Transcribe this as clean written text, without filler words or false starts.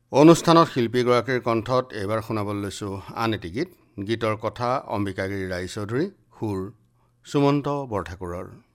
অনুষ্ঠানত শিল্পীগৰাকীৰ কণ্ঠত এইবাৰ শুনাবলৈ লৈছোঁ আন এটি গীত। গীতৰ কথা অম্বিকাগিৰি ৰায়চৌধুৰী, সুৰ সুমন্ত বৰঠাকুৰৰ।